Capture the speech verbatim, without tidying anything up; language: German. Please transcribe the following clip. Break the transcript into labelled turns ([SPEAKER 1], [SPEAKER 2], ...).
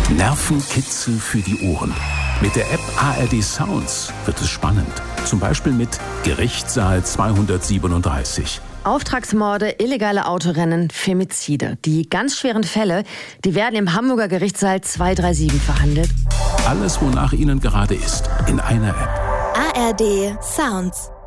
[SPEAKER 1] Nervenkitzel für die Ohren. Mit der App A R D Sounds wird es spannend. Zum Beispiel mit Gerichtssaal zweihundertsiebenunddreißig.
[SPEAKER 2] Auftragsmorde, illegale Autorennen, Femizide. Die ganz schweren Fälle, die werden im Hamburger Gerichtssaal zweihundertsiebenunddreißig verhandelt.
[SPEAKER 1] Alles, wonach Ihnen gerade ist, in einer App.
[SPEAKER 3] A R D Sounds.